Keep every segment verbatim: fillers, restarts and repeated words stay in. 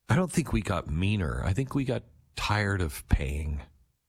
I don't think we got meaner. I think we got tired of paying.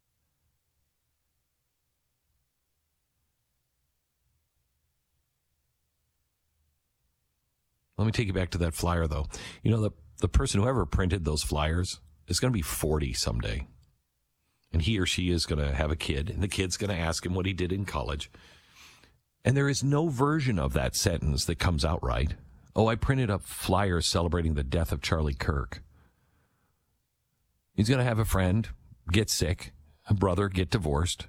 Let me take you back to that flyer, though. You know, the, the person who ever printed those flyers is going to be forty someday. And he or she is going to have a kid, and the kid's going to ask him what he did in college. And there is no version of that sentence that comes out right. Oh, I printed up flyers celebrating the death of Charlie Kirk. He's going to have a friend get sick, a brother get divorced,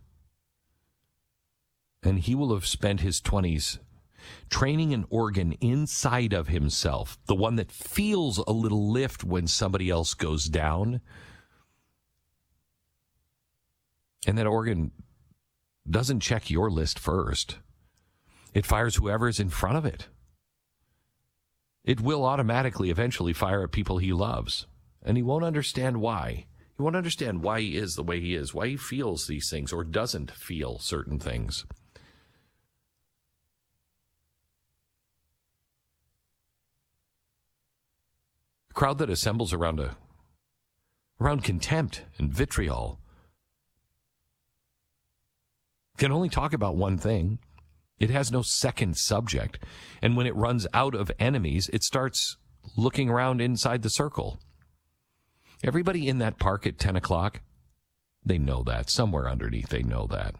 and he will have spent his twenties training an organ inside of himself, the one that feels a little lift when somebody else goes down. And that organ doesn't check your list first. It fires whoever's in front of it. It will automatically eventually fire at people he loves. And he won't understand why. He won't understand why he is the way he is, why he feels these things or doesn't feel certain things. The crowd that assembles around a around contempt and vitriol can only talk about one thing. It has no second subject. And when it runs out of enemies, it starts looking around inside the circle. Everybody in that park at ten o'clock, they know that. Somewhere underneath, they know that.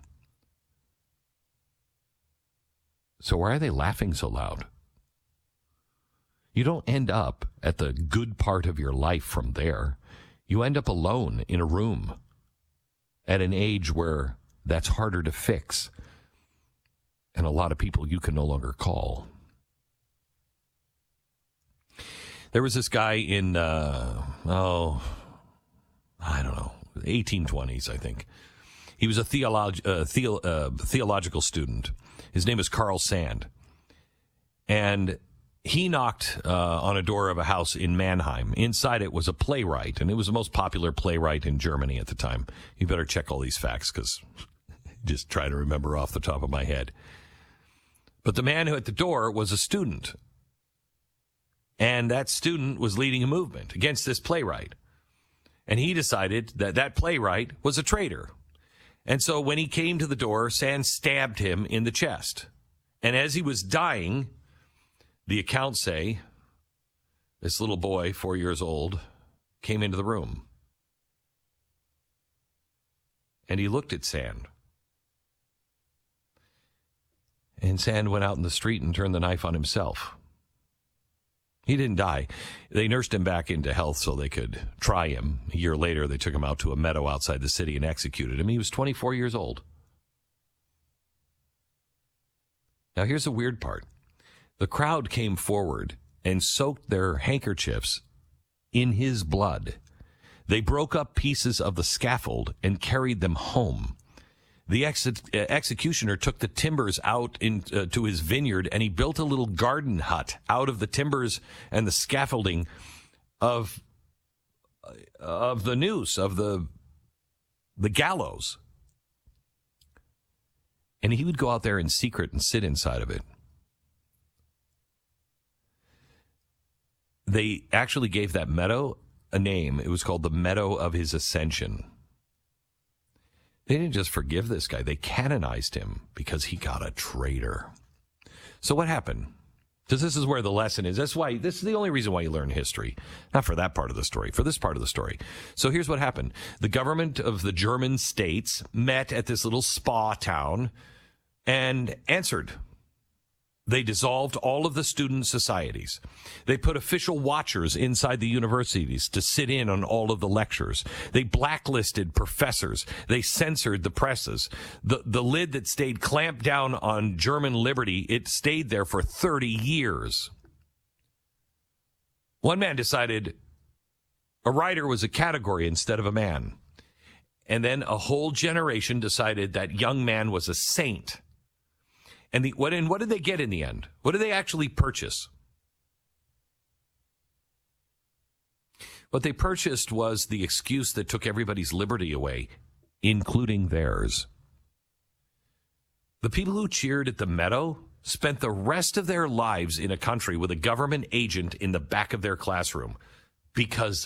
So why are they laughing so loud? You don't end up at the good part of your life from there. You end up alone in a room at an age where that's harder to fix. And a lot of people you can no longer call. There was this guy in, uh, oh, I don't know, eighteen twenties, I think. He was a theolog- uh, theo- uh, theological student. His name is Carl Sand. And he knocked uh, on a door of a house in Mannheim. Inside it was a playwright, and it was the most popular playwright in Germany at the time. You better check all these facts, because just try to remember off the top of my head. But the man who at the door was a student. And that student was leading a movement against this playwright. And he decided that that playwright was a traitor. And so when he came to the door, Sand stabbed him in the chest. And as he was dying, the accounts say, this little boy, four years old, came into the room. And he looked at Sand. And Sand went out in the street and turned the knife on himself. He didn't die. They nursed him back into health so they could try him. A year later, they took him out to a meadow outside the city and executed him. He was twenty-four years old. Now, here's the weird part. The crowd came forward and soaked their handkerchiefs in his blood. They broke up pieces of the scaffold and carried them home. The ex- uh, executioner took the timbers out into uh, to his vineyard, and he built a little garden hut out of the timbers and the scaffolding of uh, of the noose, of the the gallows. And he would go out there in secret and sit inside of it. They actually gave that meadow a name. It was called the Meadow of His Ascension. They didn't just forgive this guy. They canonized him because he got a traitor. So what happened? Because this is where the lesson is. That's why, this is the only reason why you learn history. Not for that part of the story, for this part of the story. So here's what happened. The government of the German states met at this little spa town and answered. They dissolved all of the student societies. They put official watchers inside the universities to sit in on all of the lectures. They blacklisted professors. They censored the presses. The, the lid that stayed clamped down on German liberty, it stayed there for thirty years. One man decided a writer was a category instead of a man. And then a whole generation decided that young man was a saint. And the, what, and what did they get in the end? What did they actually purchase? What they purchased was the excuse that took everybody's liberty away, including theirs. The people who cheered at the Meadow spent the rest of their lives in a country with a government agent in the back of their classroom because